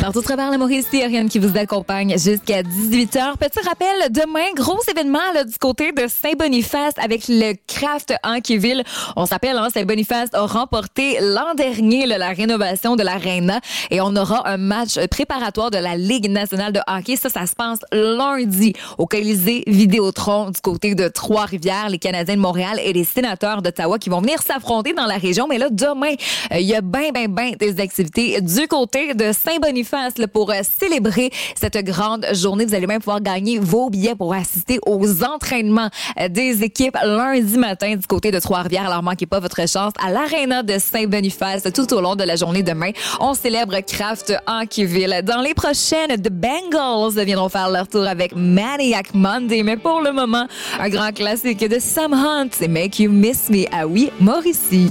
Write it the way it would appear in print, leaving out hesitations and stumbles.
Tantôt travers la Mauricie, Ariane qui vous accompagne jusqu'à 18h. Petit rappel, demain, gros événement là, du côté de Saint-Boniface avec le Craft Hockeyville. On s'appelle, Saint-Boniface a remporté l'an dernier la rénovation de l'Arena et on aura un match préparatoire de la Ligue nationale de hockey. Ça se passe lundi au Colisée Vidéotron du côté de Trois-Rivières. Les Canadiens de Montréal et les Sénateurs d'Ottawa qui vont venir s'affronter dans la région. Mais là, demain, il y a ben des activités du côté de Saint-Boniface là, pour célébrer cette grande journée. Vous allez même pouvoir gagner vos billets pour assister aux entraînements des équipes lundi matin du côté de Trois-Rivières. Alors, manquez pas votre chance à l'Arena de Saint-Boniface tout au long de la journée demain. On célèbre Craft Hockeyville. Dans les prochaines, The Bengals viendront faire leur tour avec Maniac Monday. Mais pour le moment, un grand classique de Sam Hunt, c'est Make You Miss Me. Ah oui, Mauricie.